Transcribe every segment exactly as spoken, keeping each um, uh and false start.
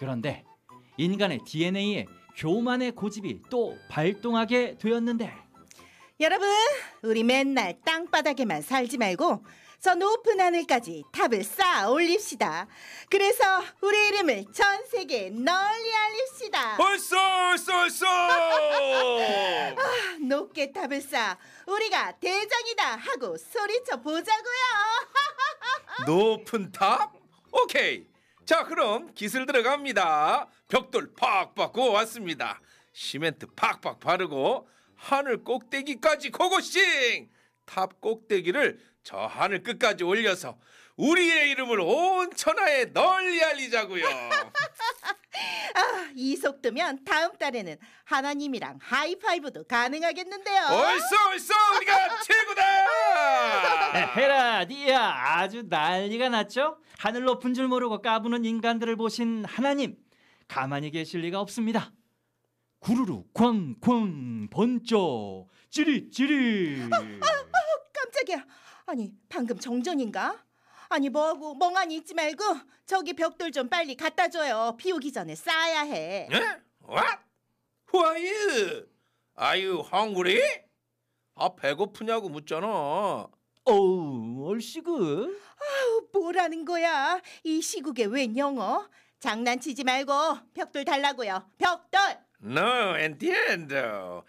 그런데 인간의 디엔에이에 교만의 고집이 또 발동하게 되었는데 여러분, 우리 맨날 땅바닥에만 살지 말고 저 높은 하늘까지 탑을 쌓아 올립시다. 그래서 우리 이름을 전 세계에 널리 알립시다. 얼쏘 얼쏘 얼쏘. 아, 높게 탑을 쌓아 우리가 대장이다 하고 소리쳐 보자고요. 높은 탑? 오케이. 자, 그럼 기술 들어갑니다. 벽돌 팍팍 구워왔습니다. 시멘트 팍팍 바르고 하늘 꼭대기까지 고고싱! 탑 꼭대기를 저 하늘 끝까지 올려서 우리의 이름을 온 천하에 널리 알리자고요. 아, 이 속도면 다음 달에는 하나님이랑 하이파이브도 가능하겠는데요. 얼쏘 얼쏘 우리가 최고다. 헤라 니야, 아주 난리가 났죠? 하늘 높은 줄 모르고 까부는 인간들을 보신 하나님, 가만히 계실 리가 없습니다. 구르르 쾅쾅 번쩍 찌릿찌릿. 아, 아, 깜짝이야. 아니, 방금 정전인가? 아니, 뭐하고 멍하니 있지 말고 저기 벽돌 좀 빨리 갖다 줘요. 비 오기 전에 쌓아야 해. 에? What? Who are you? Are you hungry? 아, 배고프냐고 묻잖아. 어우, 얼씨구. 아우, 뭐라는 거야? 이 시국에 웬 영어? 장난치지 말고 벽돌 달라고요. 벽돌. No entiendo.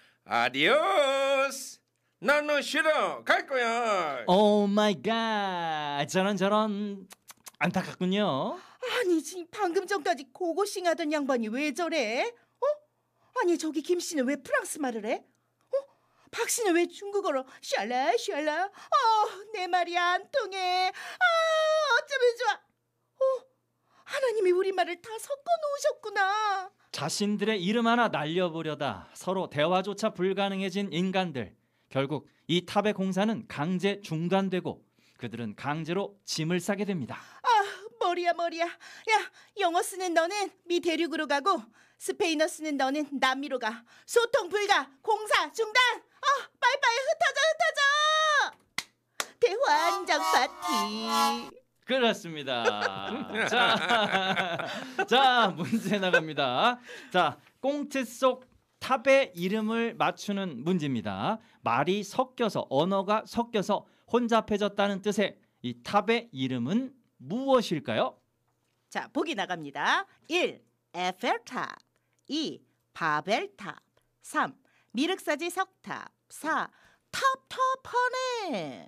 Adios. 나너 싫어. 갈 거야. 오 마이 갓. 저런 저런. 안타깝군요. 아니, 지금 방금 전까지 고고싱 하던 양반이 왜 저래? 어? 아니, 저기 김 씨는 왜 프랑스 말을 해? 어? 박 씨는 왜 중국어로 샬라 샬라? 어, 내 말이 안 통해. 아, 어쩌면 좋아. 어, 하나님이 우리 말을 다 섞어 놓으셨구나. 자신들의 이름 하나 날려보려다 서로 대화조차 불가능해진 인간들. 결국 이 탑의 공사는 강제 중단되고 그들은 강제로 짐을 싸게 됩니다. 아, 머리야 머리야. 야, 영어 쓰는 너는 미 대륙으로 가고 스페인어 쓰는 너는 남미로 가. 소통 불가. 공사 중단. 어, 빨리빨리 흩어져 흩어져. 대환장 파티. 그렇습니다. 자, 자, 문제 나갑니다. 자, 꽁트 속 탑의 이름을 맞추는 문제입니다. 말이 섞여서, 언어가 섞여서 혼잡해졌다는 뜻의 이 탑의 이름은 무엇일까요? 자, 보기 나갑니다. 일. 에펠탑. 이. 바벨탑. 삼. 미륵사지 석탑. 사. 탑탑하네.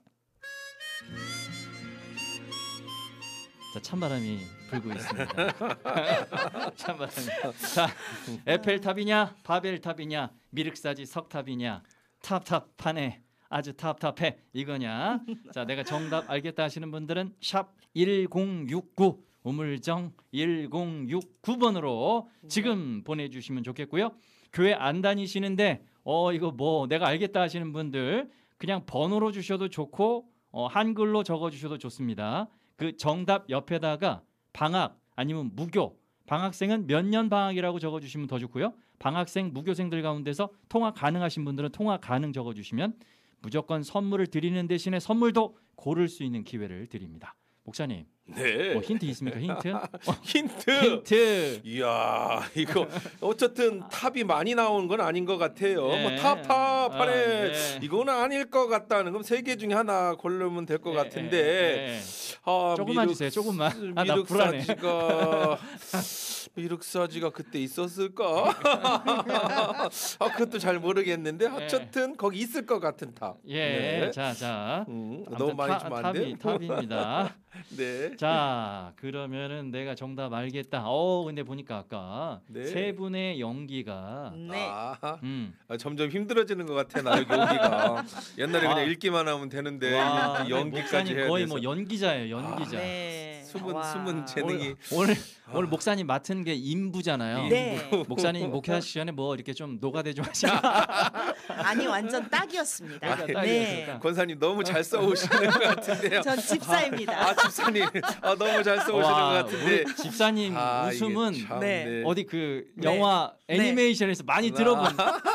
자, 찬바람이 불고 있습니다. 찬바람이. 자, 에펠탑이냐, 바벨탑이냐, 미륵사지 석탑이냐, 탑탑하네, 아주 탑탑해, 이거냐? 자, 내가 정답 알겠다 하시는 분들은 샵 일공육구 우물정 일공육구 번으로 지금 보내주시면 좋겠고요. 교회 안 다니시는데 어 이거 뭐 내가 알겠다 하시는 분들 그냥 번호로 주셔도 좋고 어, 한글로 적어주셔도 좋습니다. 그 정답 옆에다가 방학 아니면 무교, 방학생은 몇 년 방학이라고 적어주시면 더 좋고요. 방학생, 무교생들 가운데서 통학 가능하신 분들은 통학 가능 적어주시면 무조건 선물을 드리는 대신에 선물도 고를 수 있는 기회를 드립니다. 목사님, 네. 뭐 힌트 있습니까? 힌트? 힌트. 힌트. 이야, 이거 어쨌든 탑이 많이 나오는 건 아닌 것 같아요. 네. 뭐 탑탑하네. 아, 네. 이거는 아닐 것 같다는. 그럼 세 개 중에 하나 고르면 될 것 네, 같은데. 네. 아, 조금만 미륵, 주세요. 조금만. 아, 나 불안해. 미륵사지가 미륵사지가 그때 있었을까? 아, 그것도 잘 모르겠는데 어쨌든 거기 있을 것 같은 탑. 예, 네. 자, 자. 음, 너무 많이 타, 주면 안 돼? 탑이, 탑입니다. 네. 자, 그러면은 내가 정답 알겠다. 어, 근데 보니까 아까 네. 세 분의 연기가 네. 아, 음. 아, 점점 힘들어지는 것 같아 나 여기 여기가. 옛날에 와. 그냥 읽기만 하면 되는데 와, 이렇게 연기까지 목사님 해야 거의 돼서. 뭐 연기자예요, 연기자. 아, 네. 숨은 와. 숨은 재능이. 오늘 오늘, 오늘 목사님 맡은 게 인부잖아요. 네. 목사님 목회하시기 전에 뭐 이렇게 좀 노가대 좀 하시나? 아니, 완전 딱이었습니다. 아, 딱이었어요. 네. 권사님 너무 잘 써오시는 것 같은데요. 전 집사입니다. 아 집사님, 아 너무 잘 써오시는 와, 것 같은데. 우리 집사님 아, 이게 웃음은 참, 네. 어디 그 네. 영화 네. 애니메이션에서 많이 들어본.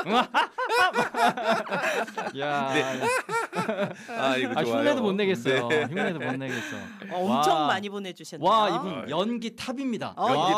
야, 네. 아 이거 아, 좋아요. 흉내도 못 내겠어요. 네. 흉내도 못 내겠어. 어, 엄청 와. 많이 보내주셨네요. 와, 이분 연기 탑입니다. 어, 와.